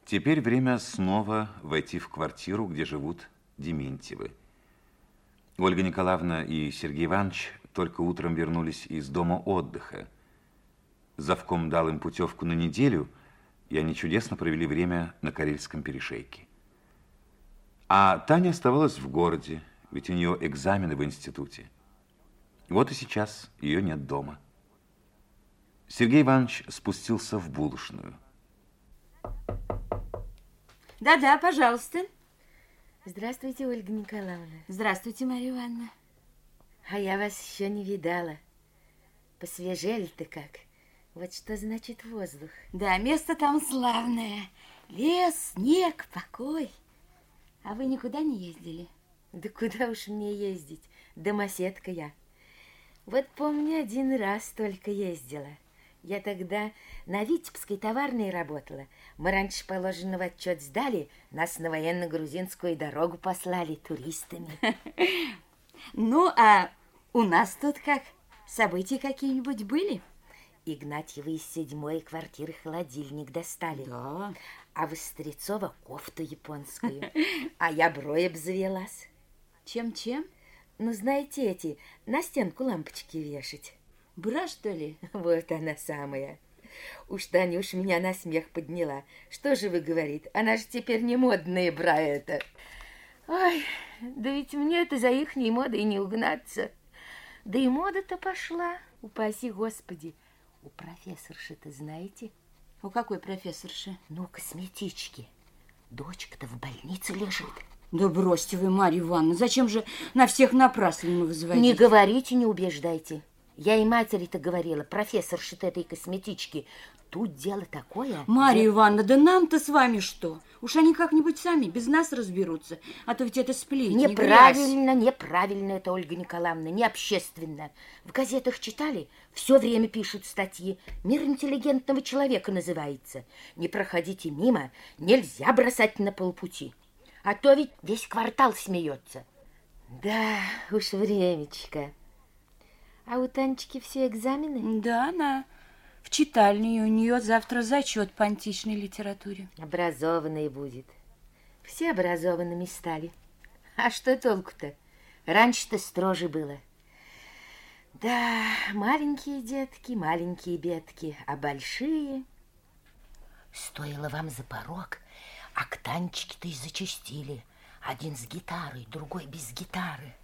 Теперь время снова войти в квартиру, где живут Дементьевы. Ольга Николаевна и Сергей Иванович только утром вернулись из дома отдыха. Завком дал им путевку на неделю, и они чудесно провели время на Карельском перешейке. А Таня оставалась в городе, ведь у нее экзамены в институте. Вот и сейчас ее нет дома. Сергей Иванович спустился в булочную. Да-да, пожалуйста. Здравствуйте, Ольга Николаевна. Здравствуйте, Марья Ивановна. А я вас еще не видала. Посвежели-то как. Вот что значит воздух. Да, место там славное. Лес, снег, покой. А вы никуда не ездили? Да куда уж мне ездить? Домоседка я. Вот помню, один раз только ездила. Я тогда на Витебской товарной работала. Мы раньше положенного отчет сдали, нас на военно-грузинскую дорогу послали туристами. Ну, а у нас тут как? События какие-нибудь были? Игнатьевы из 7-й квартиры холодильник достали. Да. А Вострецова кофту японскую. А я броя обзавелась. Чем-чем? Ну, знаете, эти, на стенку лампочки вешать. Бра, что ли? Вот она самая. Уж Танюш меня на смех подняла. Что же вы, говорит, она же теперь не модная бра это. Ой, да ведь мне это за ихней модой не угнаться. Да и мода-то пошла, упаси Господи. У профессорши-то знаете? У какой профессорши? Ну, косметички. Дочка-то в больнице лежит. Да бросьте вы, Марья Ивановна, зачем же на всех напраслину возводить? Не говорите, не убеждайте. Я и матери-то говорила, профессорши-то этой косметички. Тут дело такое. Марья Ивановна, да нам-то с вами что? Уж они как-нибудь сами без нас разберутся. А то ведь это сплетни, неправильно, неправильно это, Ольга Николаевна, не общественно. В газетах читали? Все время пишут статьи. Мир интеллигентного человека называется. Не проходите мимо, нельзя бросать на полпути. А то ведь весь квартал смеется. Да, уж времечко. А у Танечки все экзамены? Да, она в читальне, у нее завтра зачет по античной литературе. Образованной будет. Все образованными стали. А что толку-то? Раньше-то строже было. Да, маленькие детки, маленькие бедки, а большие... Стоило вам за порог, а к Танечке-то и зачастили. Один с гитарой, другой без гитары.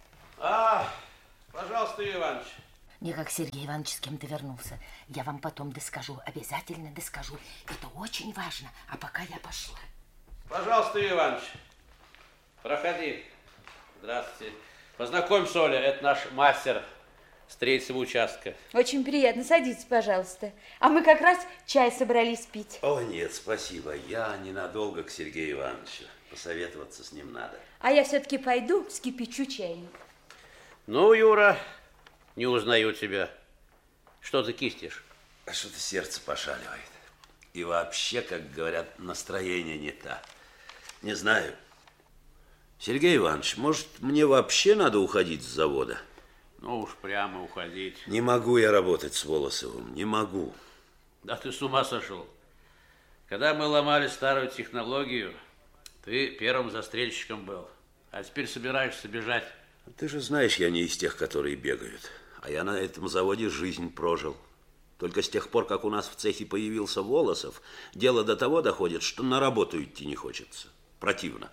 Пожалуйста, Иваныч. Не как Сергей Иванович с кем-то вернулся. Я вам потом доскажу, обязательно доскажу. Это очень важно. А пока я пошла. Пожалуйста, Иваныч. Проходи. Здравствуйте. Познакомься, Оля, это наш мастер с 3-го участка. Очень приятно. Садитесь, пожалуйста. А мы как раз чай собрались пить. О, нет, спасибо. Я ненадолго к Сергею Ивановичу. Посоветоваться с ним надо. А я все-таки пойду вскипячу чайник. Ну, Юра, не узнаю тебя. Что ты кистишь? А что-то сердце пошаливает. И вообще, как говорят, настроение не та. Не знаю. Сергей Иванович, может, мне вообще надо уходить с завода? Ну уж прямо уходить. Не могу я работать с Волосовым, не могу. Да ты с ума сошел. Когда мы ломали старую технологию, ты первым застрельщиком был. А теперь собираешься бежать. Ты же знаешь, я не из тех, которые бегают. А я на этом заводе жизнь прожил. Только с тех пор, как у нас в цехе появился Волосов, дело до того доходит, что на работу идти не хочется. Противно.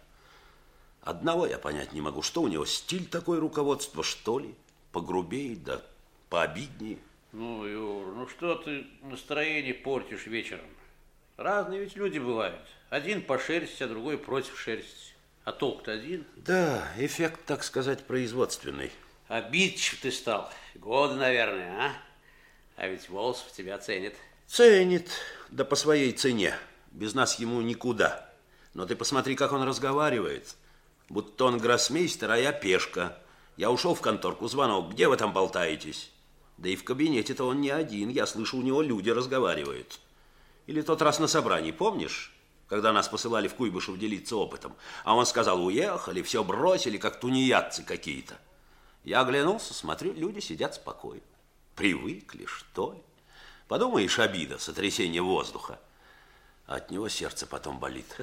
Одного я понять не могу, что у него стиль такой руководства, что ли? Погрубее, да пообиднее. Ну, Юр, ну что ты настроение портишь вечером? Разные ведь люди бывают. Один по шерсти, а другой против шерсти. А толк-то один. Да, эффект, так сказать, производственный. Обидчив ты стал. Годы, наверное, а? А ведь Волосов тебя ценит. Ценит, да по своей цене. Без нас ему никуда. Но ты посмотри, как он разговаривает. Будто он гроссмейстер, а я пешка. Я ушел в конторку, звонок. Где вы там болтаетесь? Да и в кабинете-то он не один. Я слышу, у него люди разговаривают. Или тот раз на собрании, помнишь? Когда нас посылали в Куйбышев делиться опытом. А он сказал, уехали, все бросили, как тунеядцы какие-то. Я оглянулся, смотрю, люди сидят спокойно. Привыкли, что ли? Подумаешь, обида, сотрясение воздуха. От него сердце потом болит.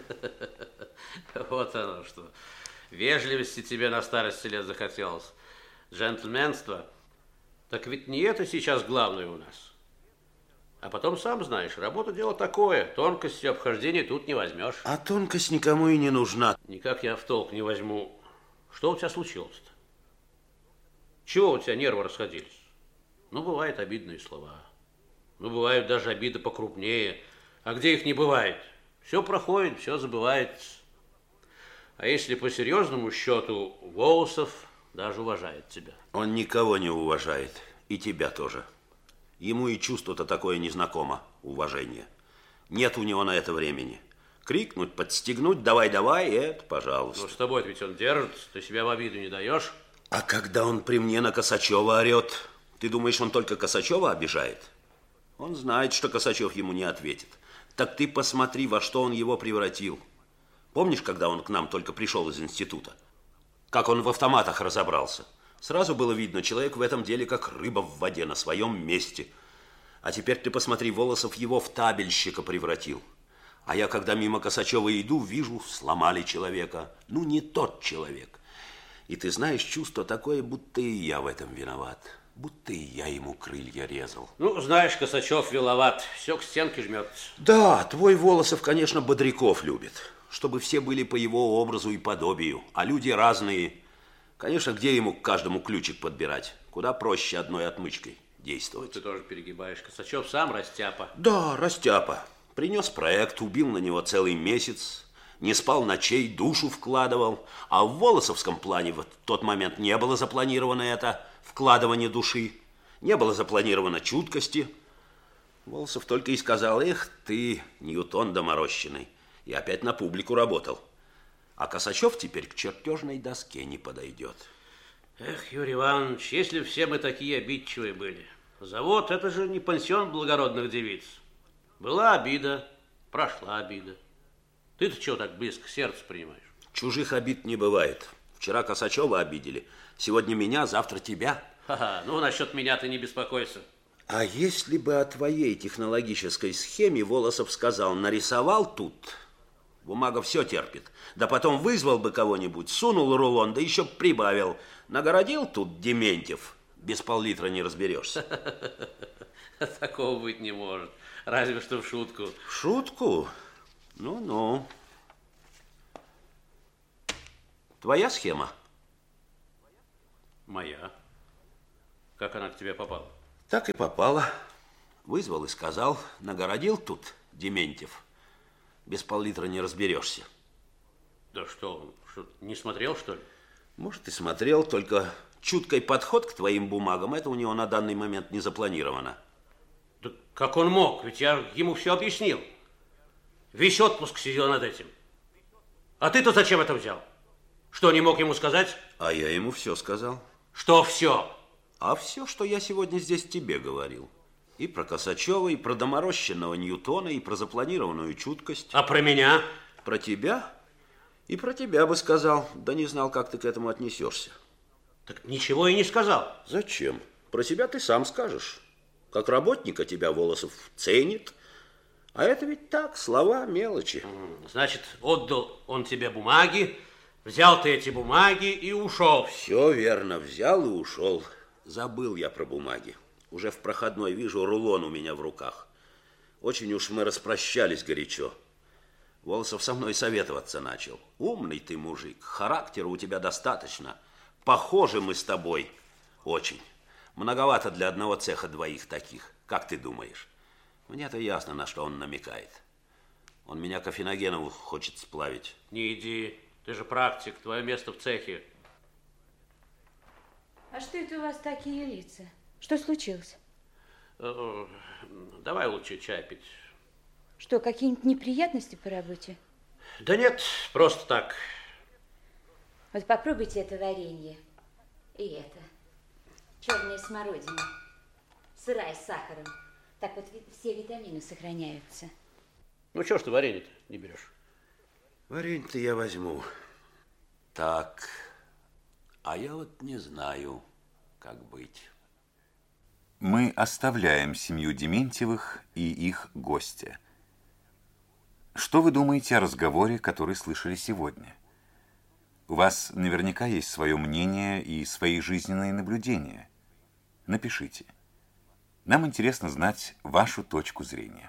Вот оно что. Вежливости тебе на старости лет захотелось. Джентльменство. Так ведь не это сейчас главное у нас. А потом, сам знаешь, работа дело такое. Тонкости обхождения тут не возьмешь. А тонкость никому и не нужна. Никак я в толк не возьму. Что у тебя случилось-то? Чего у тебя нервы расходились? Ну, бывают обидные слова. Ну, бывают даже обиды покрупнее. А где их не бывает? Все проходит, все забывается. А если по серьезному счету, Волосов даже уважает тебя. Он никого не уважает. И тебя тоже. Ему и чувство-то такое незнакомо, уважение. Нет у него на это времени. Крикнуть, подстегнуть, давай, это, пожалуйста. Ну, с тобой ведь он держится, ты себя в обиду не даешь. А когда он при мне на Косачева орет, ты думаешь, он только Косачева обижает? Он знает, что Косачев ему не ответит. Так ты посмотри, во что он его превратил. Помнишь, когда он к нам только пришел из института? Как он в автоматах разобрался? Сразу было видно, человек в этом деле как рыба в воде, на своем месте. А теперь ты посмотри, Волосов его в табельщика превратил. А я, когда мимо Косачева иду, вижу, сломали человека. Ну, не тот человек. И ты знаешь, чувство такое, будто и я в этом виноват. Будто и я ему крылья резал. Ну, знаешь, Косачев виноват. Все к стенке жмется. Да, твой Волосов, конечно, бодряков любит. Чтобы все были по его образу и подобию. А люди разные. Конечно, где ему к каждому ключик подбирать? Куда проще одной отмычкой действовать. Ты тоже перегибаешь. Косачев сам растяпа. Да, растяпа. Принес проект, убил на него целый месяц. Не спал ночей, душу вкладывал. А в Волосовском плане в тот момент не было запланировано это вкладывание души. Не было запланировано чуткости. Волосов только и сказал: эх ты, Ньютон доморощенный. И опять на публику работал. А Косачев теперь к чертежной доске не подойдет. Эх, Юрий Иванович, если все мы такие обидчивые были. Завод — это же не пансион благородных девиц. Была обида, прошла обида. Ты-то чего так близко к сердцу принимаешь? Чужих обид не бывает. Вчера Косачева обидели, сегодня меня, завтра тебя. Ха-ха, ну насчет меня ты не беспокойся. А если бы о твоей технологической схеме Волосов сказал: нарисовал тут, бумага все терпит, да потом вызвал бы кого-нибудь, сунул рулон, да еще прибавил: нагородил тут Дементьев, без пол-литра не разберешься. Такого быть не может, разве что в шутку. В шутку? Ну-ну. Твоя схема? Моя. Как она к тебе попала? Так и попала. Вызвал и сказал: нагородил тут Дементьев, без пол-литра не разберешься. Да что, он что, не смотрел, что ли? Может, и смотрел, только чуткий подход к твоим бумагам, это у него на данный момент не запланировано. Да как он мог? Ведь я ему все объяснил. Весь отпуск сидел над этим. А ты-то зачем это взял? Что, не мог ему сказать? А я ему все сказал. Что все? А все, что я сегодня здесь тебе говорил. И про Косачева, и про доморощенного Ньютона, и про запланированную чуткость. А про меня? Про тебя? И про тебя бы сказал, да не знал, как ты к этому отнесешься. Так ничего и не сказал. Зачем? Про себя ты сам скажешь. Как работника тебя Волосов ценит. А это ведь так, слова, мелочи. Значит, отдал он тебе бумаги, взял ты эти бумаги и ушел. Все верно, взял и ушел. Забыл я про бумаги. Уже в проходной вижу, рулон у меня в руках. Очень уж мы распрощались горячо. Волосов со мной советоваться начал. Умный ты мужик, характера у тебя достаточно. Похожи мы с тобой очень. Многовато для одного цеха двоих таких. Как ты думаешь? Мне-то ясно, на что он намекает. Он меня к Афиногенову хочет сплавить. Не иди, ты же практик, твое место в цехе. А что это у вас такие лица? Что случилось? Давай лучше чай пить. Что, какие-нибудь неприятности по работе? Да нет, просто так. Вот попробуйте это варенье. И это. Черная смородина. Сырая с сахаром. Так вот все витамины сохраняются. Ну, чего ж ты варенье-то не берешь? Варенье-то я возьму. Так, а я вот не знаю, как быть. Мы оставляем семью Дементьевых и их гостя. Что вы думаете о разговоре, который слышали сегодня? У вас наверняка есть свое мнение и свои жизненные наблюдения. Напишите. Нам интересно знать вашу точку зрения.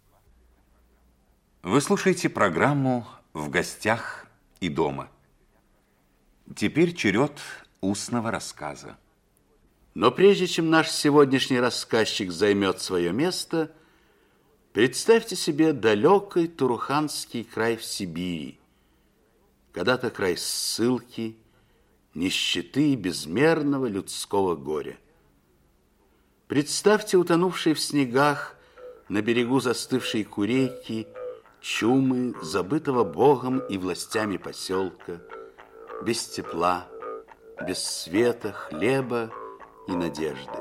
Вы слушаете программу «В гостях и дома». Теперь черед устного рассказа. Но прежде чем наш сегодняшний рассказчик займет свое место, представьте себе далекий Туруханский край в Сибири, когда-то край ссылки, нищеты и безмерного людского горя. Представьте утонувшие в снегах на берегу застывшей Курейки чумы, забытого Богом и властями поселка, без тепла, без света, хлеба и надежды.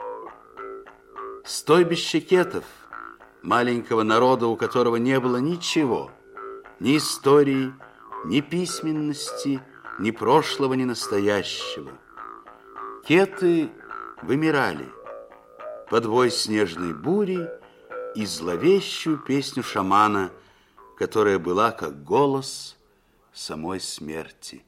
Стойбище кетов, маленького народа, у которого не было ничего, ни истории, ни письменности, ни прошлого, ни настоящего. Кеты вымирали под вой снежной бури и зловещую песню шамана, которая была как голос самой смерти.